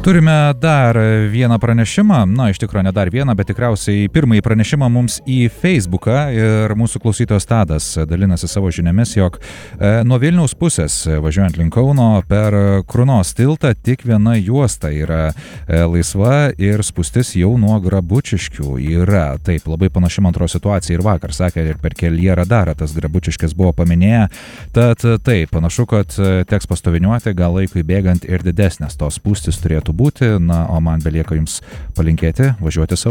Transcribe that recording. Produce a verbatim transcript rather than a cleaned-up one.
Turime dar vieną pranešimą, na, iš tikrųjų ne dar vieną, bet tikriausiai pirmąjį pranešimą mums į Facebooką ir mūsų klausytojas Tadas dalinasi savo žiniomis, jog e, nuo Vilniaus pusės, važiuojant link Kauno, per Krunos tiltą tik viena juosta yra e, laisva ir spūstis jau nuo Grabučiškių yra. Taip, labai panaši man atrodo situacija ir vakar, sakė, ir per kelyje radarą tas Grabučiškis buvo paminėję, tad taip, panašu, kad teks pastoviniuoti, gal laikui bėgant ir didesnės tos spūstis turėtų būti, na, o man belieka jums palinkėti, važiuoti savo